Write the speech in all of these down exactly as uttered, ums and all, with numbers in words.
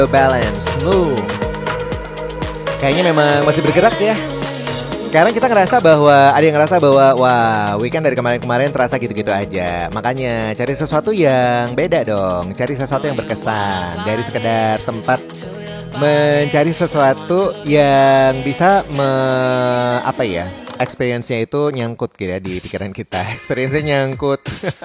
Balance Move. Kayaknya memang masih bergerak ya. Sekarang kita ngerasa bahwa ada yang ngerasa bahwa wah, weekend dari kemarin-kemarin terasa gitu-gitu aja. Makanya cari sesuatu yang beda dong. Cari sesuatu yang berkesan dari sekedar tempat, mencari sesuatu yang bisa me, apa ya? Experience-nya itu nyangkut gitu ya di pikiran kita. Experience-nya nyangkut.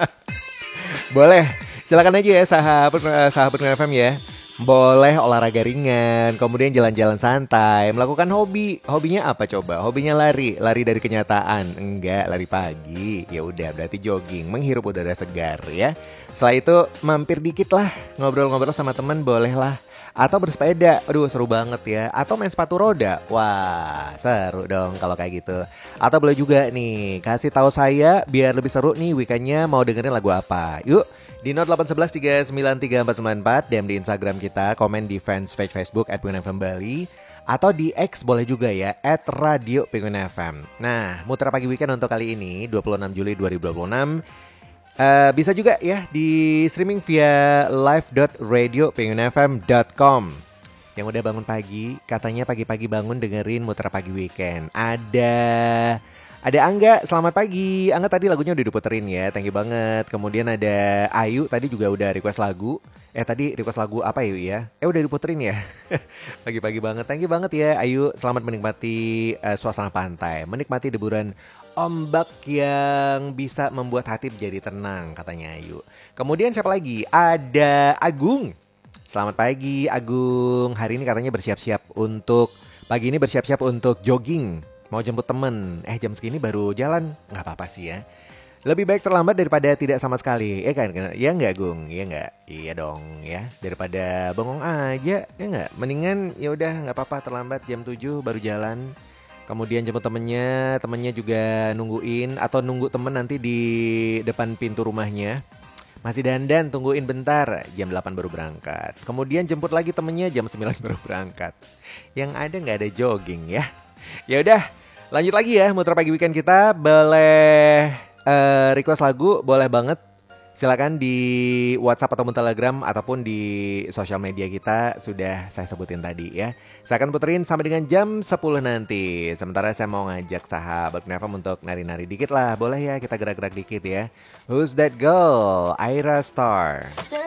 Boleh. Silakan aja ya sahabat sahabat F M ya. Boleh olahraga ringan, kemudian jalan-jalan santai, melakukan hobi. Hobinya apa coba? Hobinya lari, lari dari kenyataan. Enggak, lari pagi. Ya udah, berarti jogging, menghirup udara segar ya. Setelah itu mampir dikit lah, ngobrol-ngobrol sama teman boleh lah. Atau bersepeda, aduh seru banget ya. Atau main sepatu roda, wah seru dong kalau kayak gitu. Atau boleh juga nih, kasih tahu saya biar lebih seru nih weekendnya mau dengerin lagu apa. Yuk di nol delapan satu satu tiga sembilan tiga empat sembilan empat, D M di Instagram kita, komen di fans page Facebook at Penguin F M Bali, atau di X boleh juga ya, at Radio Penguin F M. Nah, Mutra Pagi Weekend untuk kali ini, dua puluh enam Juli dua ribu dua puluh enam, uh, bisa juga ya di streaming via live dot radio penguin f m dot com. Yang udah bangun pagi, katanya pagi-pagi bangun dengerin Mutra Pagi Weekend. Ada... Ada Angga, selamat pagi. Angga tadi lagunya udah diputerin ya, thank you banget. Kemudian ada Ayu, tadi juga udah request lagu. Eh tadi request lagu apa Ayu ya? Eh udah diputerin ya? Pagi-pagi banget, thank you banget ya Ayu. Selamat menikmati uh, suasana pantai, menikmati deburan ombak yang bisa membuat hati menjadi tenang, katanya Ayu. Kemudian siapa lagi? Ada Agung. Selamat pagi Agung. Hari ini katanya bersiap-siap untuk, pagi ini bersiap-siap untuk jogging. Mau jemput temen, eh jam segini baru jalan, nggak apa-apa sih ya. Lebih baik terlambat daripada tidak sama sekali, ya kan? Ya nggak Gung, ya nggak? Iya dong ya, daripada bengong aja, ya nggak? Mendingan ya udah nggak apa-apa terlambat jam tujuh baru jalan. Kemudian jemput temennya, temennya juga nungguin atau nunggu temen nanti di depan pintu rumahnya. Masih dandan, tungguin bentar, jam delapan baru berangkat. Kemudian jemput lagi temennya jam sembilan baru berangkat. Yang ada nggak ada jogging ya. Ya udah, lanjut lagi ya Mutra Pagi Weekend kita. Boleh uh, request lagu, boleh banget. Silakan di WhatsApp ataupun Telegram ataupun di sosial media kita sudah saya sebutin tadi ya. Saya akan puterin sampai dengan jam sepuluh nanti. Sementara saya mau ngajak sahabat F M untuk nari-nari dikit lah. Boleh ya kita gerak-gerak dikit ya. Who's that girl? Aira Star.